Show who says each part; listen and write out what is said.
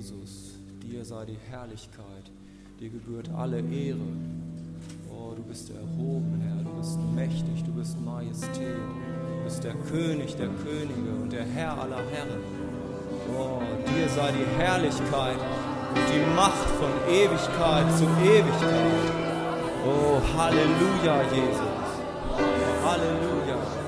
Speaker 1: Jesus, dir sei die Herrlichkeit, dir gebührt alle Ehre. Oh, du bist erhoben, Herr, du bist mächtig, du bist Majestät, du bist der König der Könige und der Herr aller Herren. Oh, dir sei die Herrlichkeit und die Macht von Ewigkeit zu Ewigkeit. Oh, Halleluja, Jesus. Halleluja.